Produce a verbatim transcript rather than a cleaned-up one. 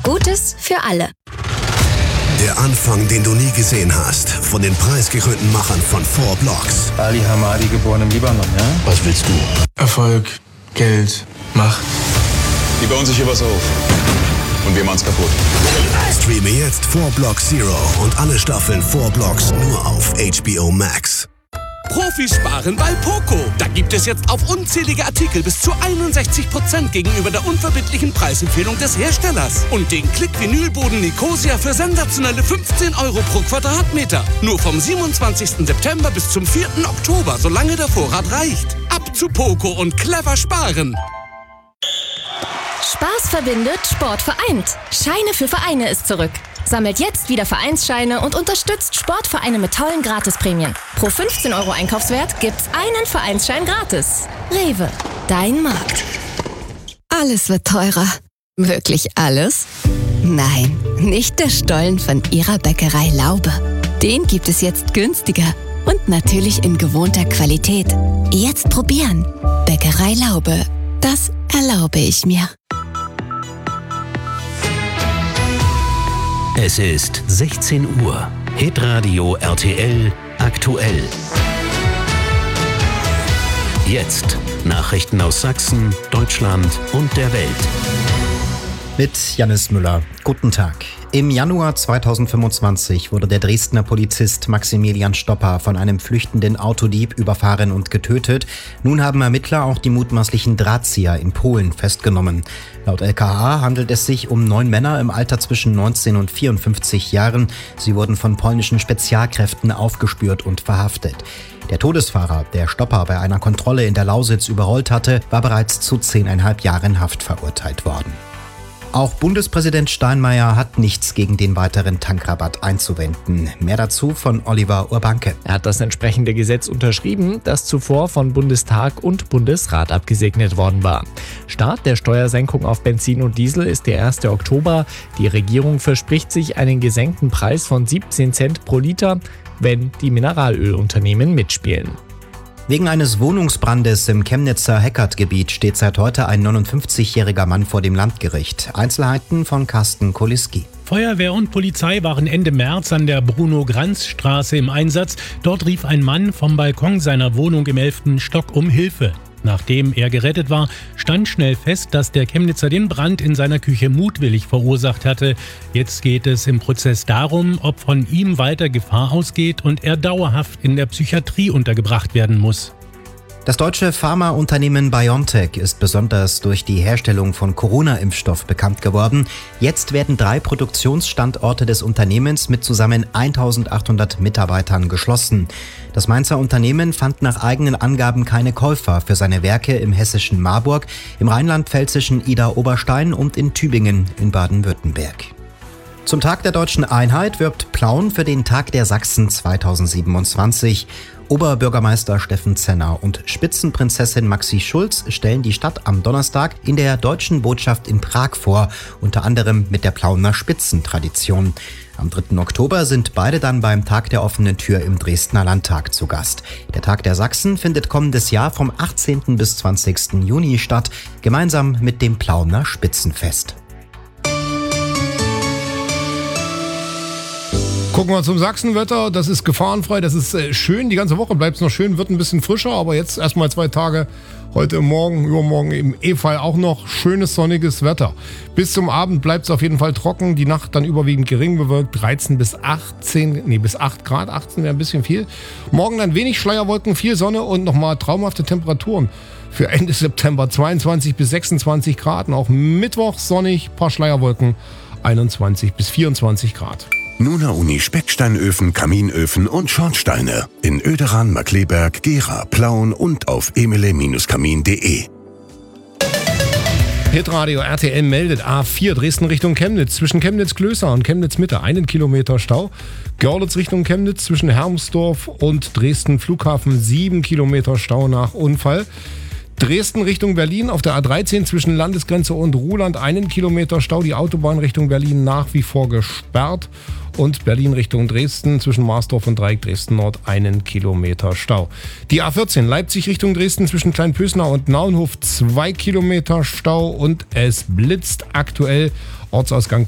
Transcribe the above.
Gutes für alle. Der Anfang, den du nie gesehen hast. Von den preisgekrönten Machern von Four Blocks. Ali Hamadi, geboren im Libanon, ja? Was willst du? Erfolg, Geld, Macht. Die bauen sich hier was auf. Und wir machen's kaputt. Streame jetzt Four Blocks Zero und alle Staffeln Four Blocks nur auf H B O Max. Profis sparen bei Poco. Da gibt es jetzt auf unzählige Artikel bis zu einundsechzig Prozent gegenüber der unverbindlichen Preisempfehlung des Herstellers. Und den Klick-Vinylboden Nicosia für sensationelle fünfzehn Euro pro Quadratmeter. Nur vom siebenundzwanzigsten September bis zum vierten Oktober, solange der Vorrat reicht. Ab zu Poco und clever sparen. Spaß verbindet, Sport vereint. Scheine für Vereine ist zurück. Sammelt jetzt wieder Vereinsscheine und unterstützt Sportvereine mit tollen Gratisprämien. Pro fünfzehn Euro Einkaufswert gibt's einen Vereinsschein gratis. Rewe, dein Markt. Alles wird teurer. Wirklich alles? Nein, nicht der Stollen von Ihrer Bäckerei Laube. Den gibt es jetzt günstiger und natürlich in gewohnter Qualität. Jetzt probieren. Bäckerei Laube. Das erlaube ich mir. Es ist sechzehn Uhr. Hitradio R T L aktuell. Jetzt Nachrichten aus Sachsen, Deutschland und der Welt. Mit Jannis Müller. Guten Tag. Im Januar zweitausendfünfundzwanzig wurde der Dresdner Polizist Maximilian Stopper von einem flüchtenden Autodieb überfahren und getötet. Nun haben Ermittler auch die mutmaßlichen Drahtzieher in Polen festgenommen. Laut L K A handelt es sich um neun Männer im Alter zwischen neunzehn und vierundfünfzig Jahren. Sie wurden von polnischen Spezialkräften aufgespürt und verhaftet. Der Todesfahrer, der Stopper bei einer Kontrolle in der Lausitz überrollt hatte, war bereits zu zehneinhalb Jahren Haft verurteilt worden. Auch Bundespräsident Steinmeier hat nichts gegen den weiteren Tankrabatt einzuwenden. Mehr dazu von Oliver Urbanke. Er hat das entsprechende Gesetz unterschrieben, das zuvor von Bundestag und Bundesrat abgesegnet worden war. Start der Steuersenkung auf Benzin und Diesel ist der erste Oktober. Die Regierung verspricht sich einen gesenkten Preis von siebzehn Cent pro Liter, wenn die Mineralölunternehmen mitspielen. Wegen eines Wohnungsbrandes im Chemnitzer Heckert-Gebiet steht seit heute ein neunundfünfzigjähriger Mann vor dem Landgericht. Einzelheiten von Carsten Koliski. Feuerwehr und Polizei waren Ende März an der Bruno-Granz-Straße im Einsatz. Dort rief ein Mann vom Balkon seiner Wohnung im elften Stock um Hilfe. Nachdem er gerettet war, stand schnell fest, dass der Chemnitzer den Brand in seiner Küche mutwillig verursacht hatte. Jetzt geht es im Prozess darum, ob von ihm weiter Gefahr ausgeht und er dauerhaft in der Psychiatrie untergebracht werden muss. Das deutsche Pharmaunternehmen BioNTech ist besonders durch die Herstellung von Corona-Impfstoff bekannt geworden. Jetzt werden drei Produktionsstandorte des Unternehmens mit zusammen eintausendachthundert Mitarbeitern geschlossen. Das Mainzer Unternehmen fand nach eigenen Angaben keine Käufer für seine Werke im hessischen Marburg, im rheinland-pfälzischen Idar-Oberstein und in Tübingen in Baden-Württemberg. Zum Tag der Deutschen Einheit wirbt Plauen für den Tag der Sachsen zweitausendsiebenundzwanzig. Oberbürgermeister Steffen Zenner und Spitzenprinzessin Maxi Schulz stellen die Stadt am Donnerstag in der Deutschen Botschaft in Prag vor, unter anderem mit der Plauener Spitzentradition. Am dritten Oktober sind beide dann beim Tag der offenen Tür im Dresdner Landtag zu Gast. Der Tag der Sachsen findet kommendes Jahr vom achtzehnten bis zwanzigsten Juni statt, gemeinsam mit dem Plauener Spitzenfest. Gucken wir zum Sachsenwetter, das ist gefahrenfrei, das ist äh, schön, die ganze Woche bleibt es noch schön, wird ein bisschen frischer, aber jetzt erstmal zwei Tage, heute Morgen, übermorgen im E-Fall auch noch schönes sonniges Wetter. Bis zum Abend bleibt es auf jeden Fall trocken, die Nacht dann überwiegend gering bewölkt, dreizehn bis achtzehn, nee bis acht Grad, achtzehn wäre ein bisschen viel. Morgen dann wenig Schleierwolken, viel Sonne und nochmal traumhafte Temperaturen. Für Ende September zweiundzwanzig bis sechsundzwanzig Grad und auch Mittwoch sonnig, paar Schleierwolken, einundzwanzig bis vierundzwanzig Grad. Nuna Uni Specksteinöfen, Kaminöfen und Schornsteine in Oederan, Markkleeberg, Gera, Plauen und auf emele Kamin punkt de. Hitradio R T L meldet A vier Dresden Richtung Chemnitz. Zwischen Chemnitz-Klößer und Chemnitz-Mitte einen Kilometer Stau. Görlitz Richtung Chemnitz zwischen Hermsdorf und Dresden Flughafen sieben Kilometer Stau nach Unfall. Dresden Richtung Berlin auf der A dreizehn zwischen Landesgrenze und Ruhland einen Kilometer Stau. Die Autobahn Richtung Berlin nach wie vor gesperrt. Und Berlin Richtung Dresden zwischen Marsdorf und Dreieck Dresden Nord einen Kilometer Stau. Die A vierzehn Leipzig Richtung Dresden zwischen Kleinpösnau und Naunhof zwei Kilometer Stau. Und es blitzt aktuell Ortsausgang